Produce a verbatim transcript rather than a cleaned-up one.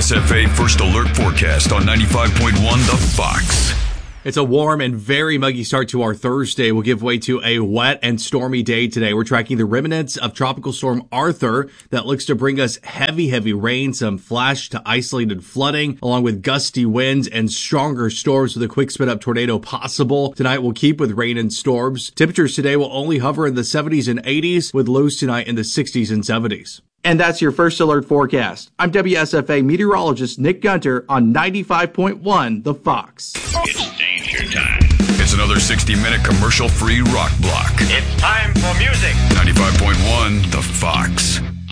S F A First Alert Forecast on ninety-five point one The Fox. It's a warm and very muggy start to our Thursday. We'll give way to a wet and stormy day today. We're tracking the remnants of Tropical Storm Arthur that looks to bring us heavy, heavy rain, some flash to isolated flooding, along with gusty winds and stronger storms with a quick spin-up tornado possible. Tonight we'll keep with rain and storms. Temperatures today will only hover in the seventies and eighties, with lows tonight in the sixties and seventies. And that's your First Alert Forecast. I'm W S F A meteorologist Nick Gunter on ninety-five point one The Fox. It's danger time. It's another sixty-minute commercial-free rock block. It's time for music. ninety-five point one The Fox.